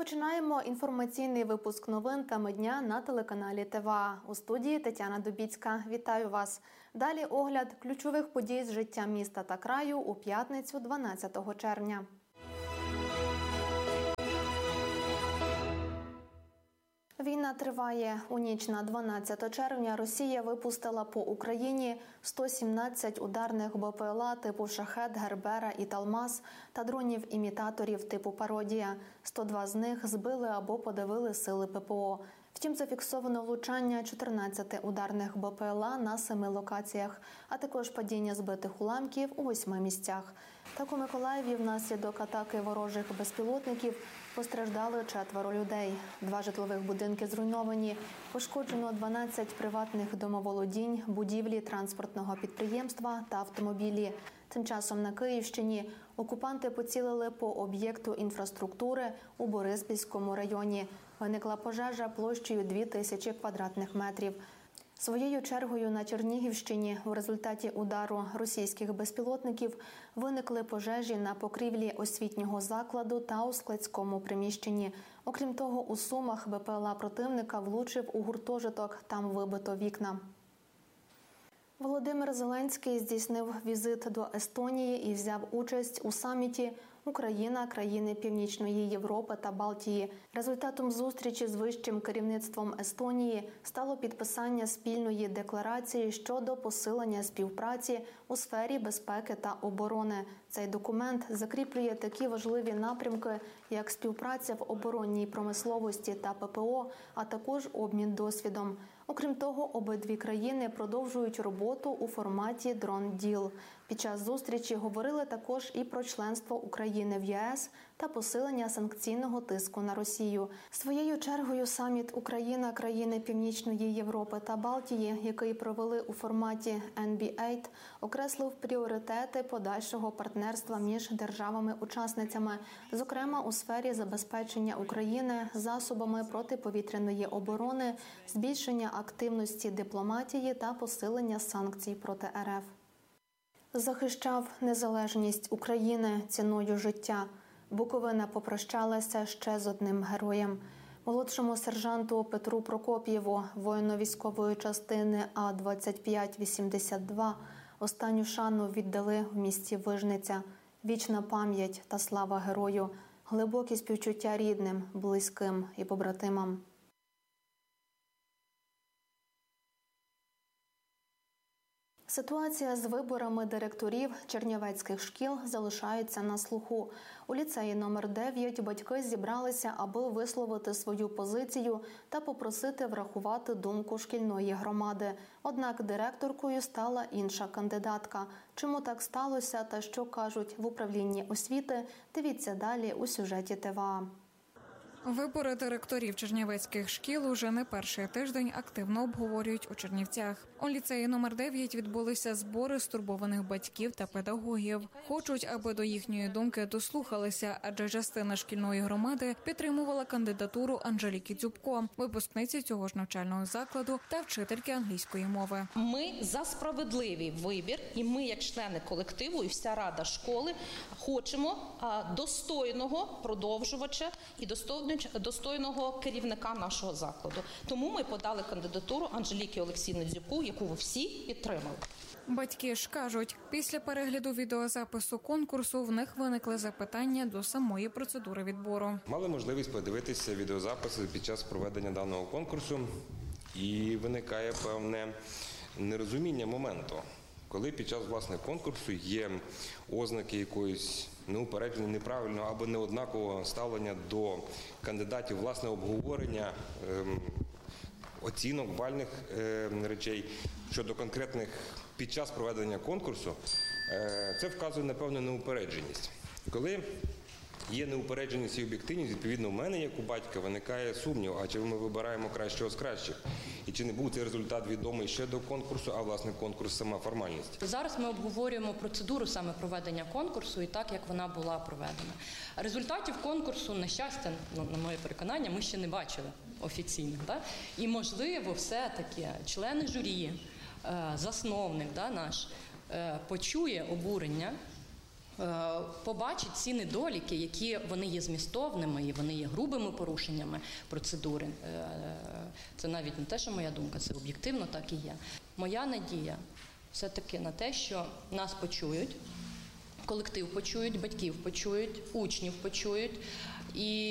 Розпочинаємо інформаційний випуск новин теми дня на телеканалі ТВА. У студії Тетяна Дубіцька. Вітаю вас. Далі огляд ключових подій з життя міста та краю у п'ятницю 12 червня. Війна триває. У ніч на 12 червня Росія випустила по Україні 117 ударних БПЛА типу «Шахед», «Гербера» і «Талмаз» та дронів-імітаторів типу «Пародія». 102 з них збили або подавили сили ППО. Втім, зафіксовано влучання 14 ударних БПЛА на 7 локаціях, а також падіння збитих уламків у 8 місцях. Так у Миколаєві внаслідок атаки ворожих безпілотників постраждали 4 людей. 2 житлових будинки зруйновані, пошкоджено 12 приватних домоволодінь, будівлі транспортного підприємства та автомобілі. Тим часом на Київщині окупанти поцілили по об'єкту інфраструктури у Бориспільському районі. Виникла пожежа площею 2000 квадратних метрів. Своєю чергою на Чернігівщині у результаті удару російських безпілотників виникли пожежі на покрівлі освітнього закладу та у складському приміщенні. Окрім того, у Сумах БПЛА противника влучив у гуртожиток, там вибито вікна. Володимир Зеленський здійснив візит до Естонії і взяв участь у саміті «Україна – країни Північної Європи та Балтії». Результатом зустрічі з вищим керівництвом Естонії стало підписання спільної декларації щодо посилення співпраці у сфері безпеки та оборони. Цей документ закріплює такі важливі напрямки, як співпраця в оборонній промисловості та ППО, а також обмін досвідом. Окрім того, обидві країни продовжують роботу у форматі «Дрон-діл». Під час зустрічі говорили також і про членство України в ЄС та посилення санкційного тиску на Росію. Своєю чергою саміт «Україна – країни Північної Європи та Балтії», який провели у форматі NB8, окреслив пріоритети подальшого партнерства між державами-учасницями, зокрема у сфері забезпечення України засобами протиповітряної оборони, збільшення активності дипломатії та посилення санкцій проти РФ. Захищав незалежність України ціною життя. Буковина попрощалася ще з одним героєм. Молодшому сержанту Петру Прокоп'єву, воїну військової частини А-2582, останню шану віддали в місті Вижниця. Вічна пам'ять та слава герою, глибокі співчуття рідним, близьким і побратимам. Ситуація з виборами директорів чернівецьких шкіл залишається на слуху. У ліцеї номер 9 батьки зібралися, аби висловити свою позицію та попросити врахувати думку шкільної громади. Однак директоркою стала інша кандидатка. Чому так сталося та що кажуть в управлінні освіти, дивіться далі у сюжеті ТВА. Вибори директорів чернівецьких шкіл уже не перший тиждень активно обговорюють у Чернівцях. У ліцеї номер 9 відбулися збори стурбованих батьків та педагогів. Хочуть, аби до їхньої думки дослухалися, адже частина шкільної громади підтримувала кандидатуру Анжеліки Дзюбко, випускниці цього ж навчального закладу та вчительки англійської мови. Ми за справедливий вибір, і ми, як члени колективу, і вся рада школи, хочемо достойного продовжувача і достойного керівника нашого закладу. Тому ми подали кандидатуру Анжеліки Олексіївни Дзюбко, яку ви всі підтримали. Батьки ж кажуть, після перегляду відеозапису конкурсу в них виникли запитання до самої процедури відбору. Мали можливість подивитися відеозаписи під час проведення даного конкурсу, і виникає певне нерозуміння моменту. Коли під час власне конкурсу є ознаки якоїсь неупередженого, неправильного або неоднакового ставлення до кандидатів, власне обговорення оцінок, бальних речей щодо конкретних під час проведення конкурсу, це вказує на певну неупередженість. Коли є неупередженість і об'єктивність, відповідно, в мене, як у батька, виникає сумнів, а чи ми вибираємо кращого з кращих? І чи не був цей результат відомий ще до конкурсу, а власне конкурс – сама формальність? Зараз ми обговорюємо процедуру саме проведення конкурсу і так, як вона була проведена. Результатів конкурсу, на щастя, на моє переконання, ми ще не бачили офіційно. Да? І, можливо, все-таки члени журі, засновник наш, почує обурення побачить ці недоліки, які вони є змістовними і вони є грубими порушеннями процедури. Це навіть не те, що моя думка, це об'єктивно так і є. Моя надія все-таки на те, що нас почують, колектив почують, батьків почують, учнів почують. І